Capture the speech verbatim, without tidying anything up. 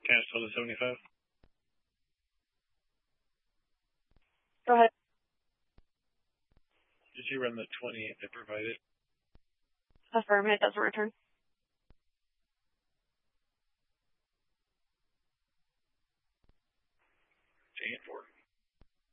Cancel the seventy-five. Go ahead. Did you run the twenty-eight they provided? Affirm, it doesn't return. J four.